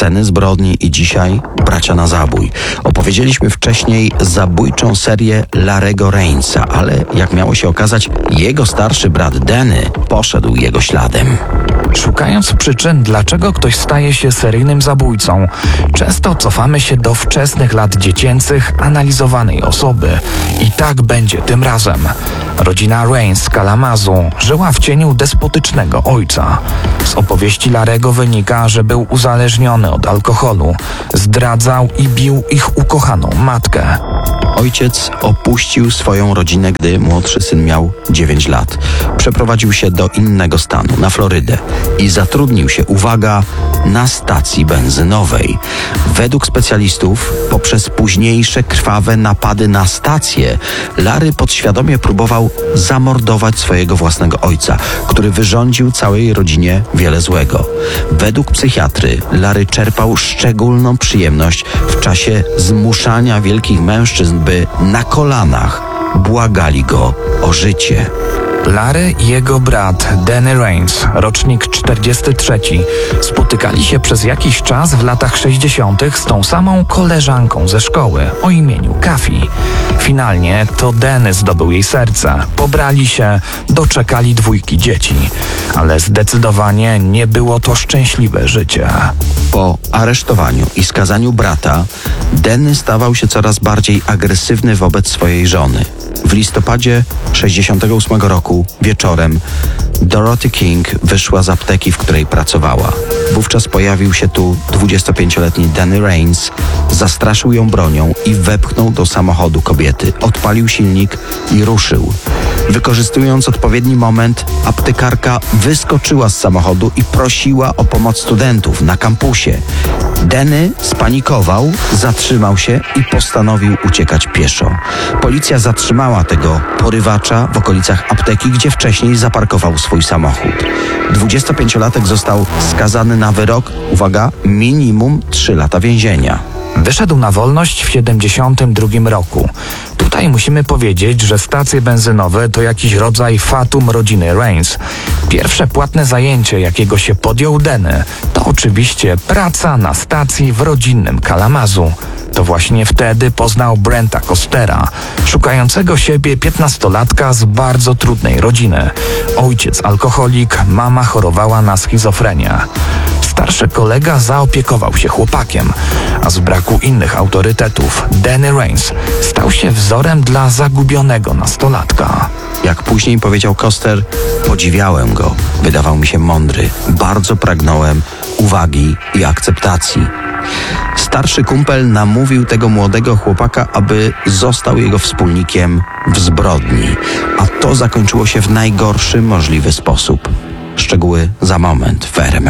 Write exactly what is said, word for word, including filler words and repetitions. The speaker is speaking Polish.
sceny zbrodni i dzisiaj bracia na zabój. Opowiedzieliśmy wcześniej zabójczą serię Larego Rainsa, ale jak miało się okazać, jego starszy brat Danny poszedł jego śladem. Szukając przyczyn, dlaczego ktoś staje się seryjnym zabójcą, często cofamy się do wczesnych lat dziecięcych analizowanej osoby. I tak będzie tym razem. Rodzina Rains z Kalamazu żyła w cieniu despotycznego ojca. Z opowieści Larego wynika, że był uzależniony od alkoholu, zdradzał i bił ich ukochaną matkę. Ojciec opuścił swoją rodzinę, gdy młodszy syn miał dziewięć lat. Przeprowadził się do innego stanu, na Florydę i zatrudnił się, uwaga, na stacji benzynowej. Według specjalistów, poprzez późniejsze krwawe napady na stację, Larry podświadomie próbował zamordować swojego własnego ojca, który wyrządził całej rodzinie wiele złego. Według psychiatry Larry czerpał szczególną przyjemność w czasie zmuszania wielkich mężczyzn, by na kolanach błagali go o życie. Larry i jego brat Danny Rains, rocznik czterdziesty trzeci, spotykali się przez jakiś czas w latach sześćdziesiątych z tą samą koleżanką ze szkoły o imieniu Kathy. Finalnie to Danny zdobył jej serce. Pobrali się, doczekali dwójki dzieci. Ale zdecydowanie nie było to szczęśliwe życie. Po aresztowaniu i skazaniu brata, Danny stawał się coraz bardziej agresywny wobec swojej żony. W listopadzie sześćdziesiątego ósmego roku wieczorem Dorothy King wyszła z apteki, w której pracowała. Wówczas pojawił się tu dwudziestopięcioletni Danny Rains, zastraszył ją bronią i wepchnął do samochodu kobiety. Odpalił silnik i ruszył. Wykorzystując odpowiedni moment, aptekarka wyskoczyła z samochodu i prosiła o pomoc studentów na kampusie. Danny spanikował, zatrzymał się i postanowił uciekać pieszo. Policja zatrzymała tego porywacza w okolicach apteki, gdzie wcześniej zaparkował swój samochód. dwudziestopięciolatek został skazany na wyrok, uwaga, minimum trzy lata więzienia. Wyszedł na wolność w siedemdziesiątym drugim roku. Tutaj musimy powiedzieć, że stacje benzynowe to jakiś rodzaj fatum rodziny Rains. Pierwsze płatne zajęcie, jakiego się podjął Danny, to oczywiście praca na stacji w rodzinnym Kalamazu. To właśnie wtedy poznał Brenta Costera, szukającego siebie piętnastolatka z bardzo trudnej rodziny. Ojciec alkoholik, mama chorowała na schizofrenię. Starszy kolega zaopiekował się chłopakiem, a z braku innych autorytetów Danny Rains stał się wzorem dla zagubionego nastolatka. Jak później powiedział Coster, podziwiałem go, wydawał mi się mądry, bardzo pragnąłem uwagi i akceptacji. Starszy kumpel namówił tego młodego chłopaka, aby został jego wspólnikiem w zbrodni, a to zakończyło się w najgorszy możliwy sposób. Szczegóły za moment w R M F.